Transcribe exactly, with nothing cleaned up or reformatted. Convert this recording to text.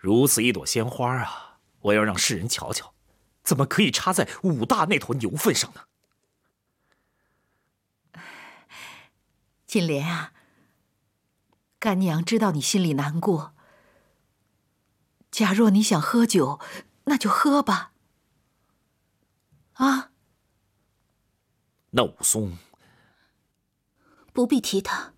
如此一朵鲜花啊，我要让世人瞧瞧，怎么可以插在武大那头牛粪上呢？ 金莲啊，干娘知道你心里难过。假若你想喝酒，那就喝吧。啊？ 那武松， 不必提他。